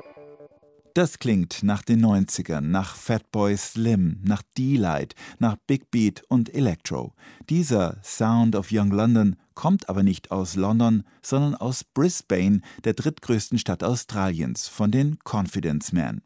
Das klingt nach den 90ern, nach Fatboy Slim, nach D-Light, nach Big Beat und Electro. Dieser Sound of Young London kommt aber nicht aus London, sondern aus Brisbane, der drittgrößten Stadt Australiens, von den Confidence Men.